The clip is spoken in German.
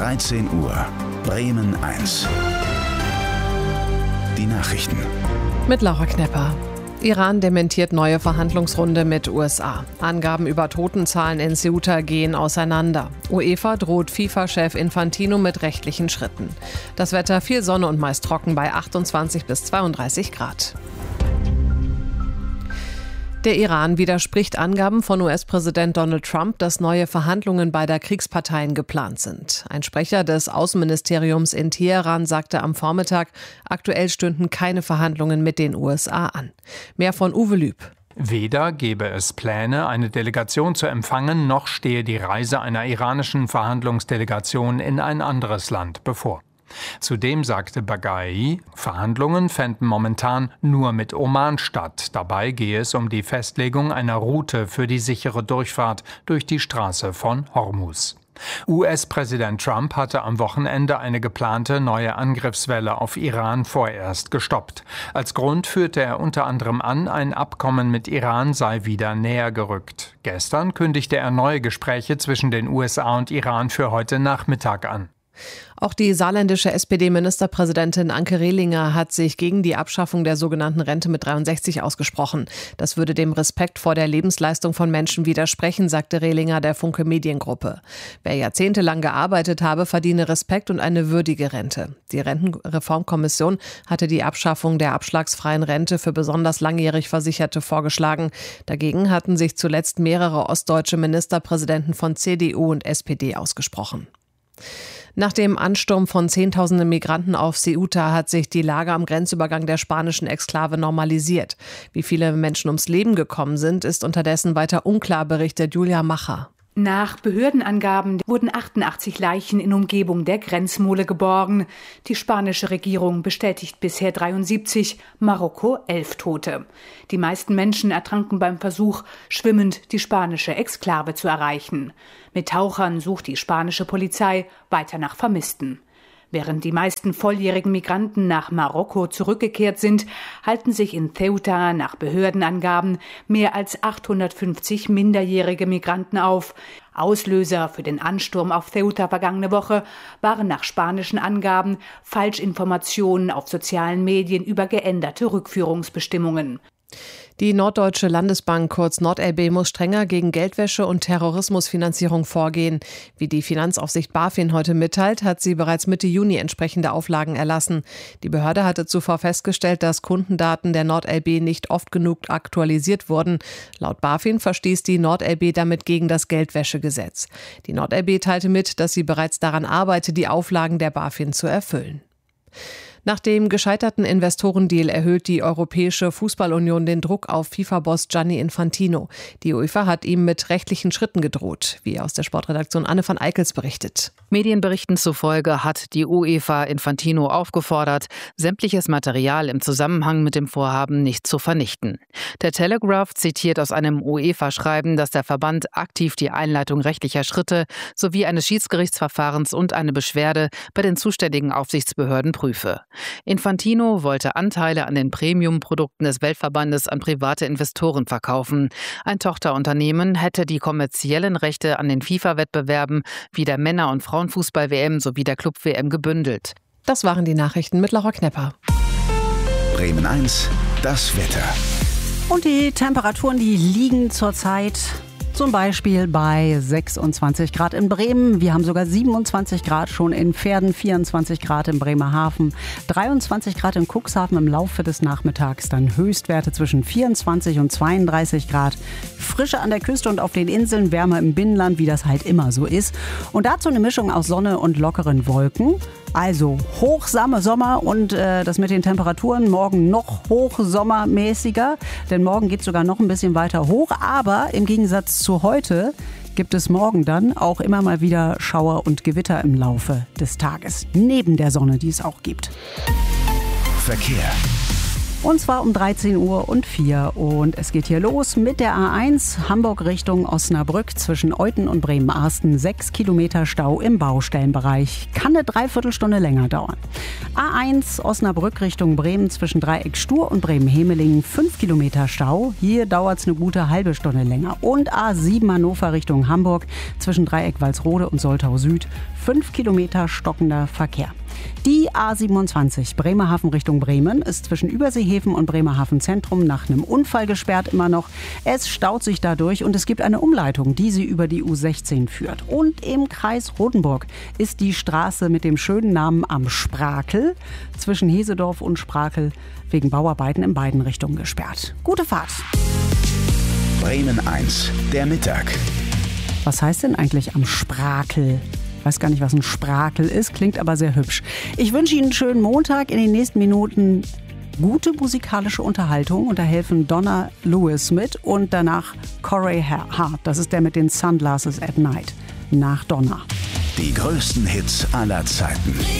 13 Uhr, Bremen 1. Die Nachrichten. Mit Laura Knepper. Iran dementiert neue Verhandlungsrunde mit USA. Angaben über Totenzahlen in Ceuta gehen auseinander. UEFA droht FIFA-Chef Infantino mit rechtlichen Schritten. Das Wetter: viel Sonne und meist trocken bei 28 bis 32 Grad. Der Iran widerspricht Angaben von US-Präsident Donald Trump, dass neue Verhandlungen beider Kriegsparteien geplant sind. Ein Sprecher des Außenministeriums in Teheran sagte am Vormittag, aktuell stünden keine Verhandlungen mit den USA an. Mehr von Uwe Lüb. Weder gäbe es Pläne, eine Delegation zu empfangen, noch stehe die Reise einer iranischen Verhandlungsdelegation in ein anderes Land bevor. Zudem sagte Baghai, Verhandlungen fänden momentan nur mit Oman statt. Dabei gehe es um die Festlegung einer Route für die sichere Durchfahrt durch die Straße von Hormuz. US-Präsident Trump hatte am Wochenende eine geplante neue Angriffswelle auf Iran vorerst gestoppt. Als Grund führte er unter anderem an, ein Abkommen mit Iran sei wieder näher gerückt. Gestern kündigte er neue Gespräche zwischen den USA und Iran für heute Nachmittag an. Auch die saarländische SPD-Ministerpräsidentin Anke Rehlinger hat sich gegen die Abschaffung der sogenannten Rente mit 63 ausgesprochen. Das würde dem Respekt vor der Lebensleistung von Menschen widersprechen, sagte Rehlinger der Funke Mediengruppe. Wer jahrzehntelang gearbeitet habe, verdiene Respekt und eine würdige Rente. Die Rentenreformkommission hatte die Abschaffung der abschlagsfreien Rente für besonders langjährig Versicherte vorgeschlagen. Dagegen hatten sich zuletzt mehrere ostdeutsche Ministerpräsidenten von CDU und SPD ausgesprochen. Nach dem Ansturm von Zehntausenden Migranten auf Ceuta hat sich die Lage am Grenzübergang der spanischen Exklave normalisiert. Wie viele Menschen ums Leben gekommen sind, ist unterdessen weiter unklar, berichtet Julia Macher. Nach Behördenangaben wurden 88 Leichen in Umgebung der Grenzmole geborgen. Die spanische Regierung bestätigt bisher 73, Marokko 11 Tote. Die meisten Menschen ertranken beim Versuch, schwimmend die spanische Exklave zu erreichen. Mit Tauchern sucht die spanische Polizei weiter nach Vermissten. Während die meisten volljährigen Migranten nach Marokko zurückgekehrt sind, halten sich in Ceuta nach Behördenangaben mehr als 850 minderjährige Migranten auf. Auslöser für den Ansturm auf Ceuta vergangene Woche waren nach spanischen Angaben Falschinformationen auf sozialen Medien über geänderte Rückführungsbestimmungen. Die Norddeutsche Landesbank, kurz NordLB, muss strenger gegen Geldwäsche und Terrorismusfinanzierung vorgehen. Wie die Finanzaufsicht BaFin heute mitteilt, hat sie bereits Mitte Juni entsprechende Auflagen erlassen. Die Behörde hatte zuvor festgestellt, dass Kundendaten der NordLB nicht oft genug aktualisiert wurden. Laut BaFin verstieß die NordLB damit gegen das Geldwäschegesetz. Die NordLB teilte mit, dass sie bereits daran arbeite, die Auflagen der BaFin zu erfüllen. Nach dem gescheiterten Investorendeal erhöht die Europäische Fußballunion den Druck auf FIFA-Boss Gianni Infantino. Die UEFA hat ihm mit rechtlichen Schritten gedroht, wie aus der Sportredaktion Anne van Eickels berichtet. Medienberichten zufolge hat die UEFA Infantino aufgefordert, sämtliches Material im Zusammenhang mit dem Vorhaben nicht zu vernichten. Der Telegraph zitiert aus einem UEFA-Schreiben, dass der Verband aktiv die Einleitung rechtlicher Schritte sowie eines Schiedsgerichtsverfahrens und eine Beschwerde bei den zuständigen Aufsichtsbehörden prüfe. Infantino wollte Anteile an den Premium-Produkten des Weltverbandes an private Investoren verkaufen. Ein Tochterunternehmen hätte die kommerziellen Rechte an den FIFA-Wettbewerben wie der Männer- und Frauenfußball-WM sowie der Club-WM gebündelt. Das waren die Nachrichten mit Laura Knepper. Bremen 1, das Wetter. Und die Temperaturen, die liegen zurzeit zum Beispiel bei 26 Grad in Bremen. Wir haben sogar 27 Grad schon in Verden, 24 Grad in Bremerhaven, 23 Grad in Cuxhaven im Laufe des Nachmittags. Dann Höchstwerte zwischen 24 und 32 Grad. Frische an der Küste und auf den Inseln, wärmer im Binnenland, wie das halt immer so ist. Und dazu eine Mischung aus Sonne und lockeren Wolken. Also Hochsommer und das mit den Temperaturen morgen noch hochsommermäßiger, denn morgen geht es sogar noch ein bisschen weiter hoch, aber im Gegensatz zu heute gibt es morgen dann auch immer mal wieder Schauer und Gewitter im Laufe des Tages, neben der Sonne, die es auch gibt. Verkehr. Und zwar um 13:04 Uhr. Und es geht hier los mit der A1 Hamburg Richtung Osnabrück zwischen Euthen und Bremen-Arsten. 6 Kilometer Stau im Baustellenbereich. Kann eine Dreiviertelstunde länger dauern. A1 Osnabrück Richtung Bremen zwischen Dreieck Stur und Bremen-Hemelingen. 5 Kilometer Stau. Hier dauert es eine gute halbe Stunde länger. Und A7 Hannover Richtung Hamburg zwischen Dreieck Walsrode und Soltau Süd. 5 Kilometer stockender Verkehr. Die A27 Bremerhaven Richtung Bremen ist zwischen Überseehäfen und Bremerhaven Zentrum nach einem Unfall gesperrt immer noch. Es staut sich dadurch und es gibt eine Umleitung, die sie über die U16 führt. Und im Kreis Rotenburg ist die Straße mit dem schönen Namen Am Sprakel zwischen Hesedorf und Sprakel wegen Bauarbeiten in beiden Richtungen gesperrt. Gute Fahrt! Bremen 1, der Mittag. Was heißt denn eigentlich Am Sprakel? Ich weiß gar nicht, was ein Sprakel ist, klingt aber sehr hübsch. Ich wünsche Ihnen einen schönen Montag. In den nächsten Minuten gute musikalische Unterhaltung. Und da helfen Donna Lewis mit und danach Corey Hart. Das ist der mit den Sunglasses at Night. Nach Donna. Die größten Hits aller Zeiten.